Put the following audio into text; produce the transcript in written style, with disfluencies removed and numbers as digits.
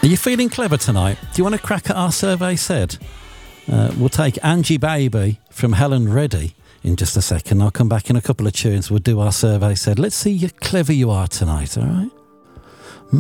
Are you feeling clever tonight? Do you want to crack at our survey said? We'll take Angie Baby from Helen Reddy in just a second. I'll come back in a couple of tunes. We'll do our survey said. Let's see how clever you are tonight, all right?